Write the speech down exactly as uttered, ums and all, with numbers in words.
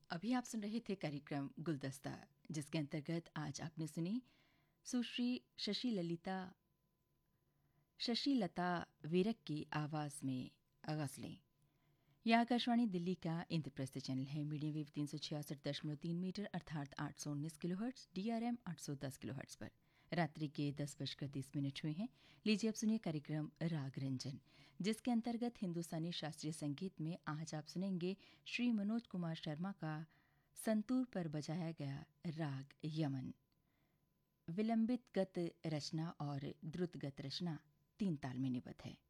अभी आप सुन रहे थे कार्यक्रम गुलदस्ता, जिसके अंतर्गत आज आपने सुनी सुश्री शशि ललिता शशिलता वीरक की आवाज़ में गज़लें। यह आकाशवाणी दिल्ली का इंद्रप्रस्थ चैनल है। मीडियम वेव तीन सौ छियासठ दशमलव तीन मीटर अर्थात आठ सौ उन्नीस किलो हर्ट्ज, डीआरएम आठ सौ दस किलो हर्ट्ज पर रात्रि के दस बजकर तीस मिनट हुए हैं। लीजिए अब सुनिए कार्यक्रम राग रंजन, जिसके अंतर्गत हिंदुस्तानी शास्त्रीय संगीत में आज आप सुनेंगे श्री मनोज कुमार शर्मा का संतूर पर बजाया गया राग यमन। विलंबित गत रचना और द्रुत गत रचना तीन ताल में निबद्ध है।